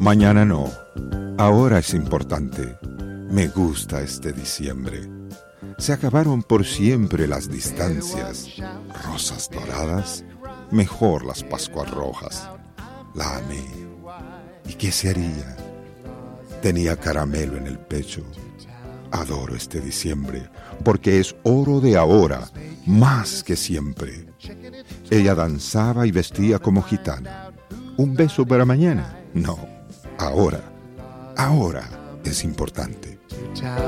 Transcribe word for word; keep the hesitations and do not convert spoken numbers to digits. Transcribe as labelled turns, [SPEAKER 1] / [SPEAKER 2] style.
[SPEAKER 1] Mañana no, ahora es importante. Me gusta este diciembre. Se acabaron por siempre las distancias. Rosas doradas, mejor las Pascuas rojas. La amé. ¿Y qué sería? Tenía caramelo en el pecho. Adoro este diciembre, porque es oro de ahora, más que siempre. Ella danzaba y vestía como gitana. ¿Un beso para mañana? No, ahora, ahora es importante.